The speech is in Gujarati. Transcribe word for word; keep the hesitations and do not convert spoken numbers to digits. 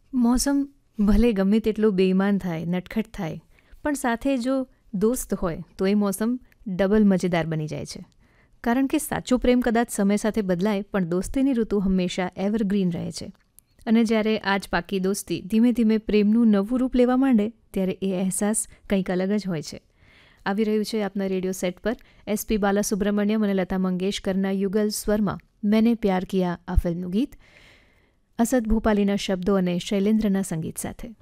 મોસમ ભલે ગમે તેટલું બેઈમાન થાય, નટખટ થાય, પણ સાથે જો દોસ્ત હોય તો એ મોસમ ડબલ મજેદાર બની જાય છે. કારણ કે સાચો પ્રેમ કદાચ સમય સાથે બદલાય, પણ દોસ્તીની ઋતુ હંમેશા એવરગ્રીન રહે છે. અને જ્યારે આજ પાકી દોસ્તી ધીમે ધીમે પ્રેમનું નવું રૂપ લેવા માંડે, ત્યારે એ અહેસાસ કંઈક અલગ જ હોય છે. આવી રહ્યું છે આપના રેડિયો સેટ પર એસપી બાલાસુબ્રમણ્યમ અને લતા મંગેશકરના યુગલ સ્વરમાં મેને પ્યાર કિયા આ ફિલ્મનું ગીત અસદ ભોપાલીના શબ્દો અને શૈલેન્દ્રના સંગીત સાથે.